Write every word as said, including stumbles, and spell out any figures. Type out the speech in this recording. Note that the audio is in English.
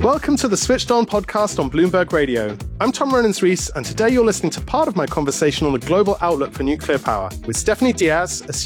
Welcome to the Switched On podcast on Bloomberg Radio. I'm Tom Rennans-Rees, and today you're listening to part of my conversation on the global outlook for nuclear power with Stephanie Diaz, a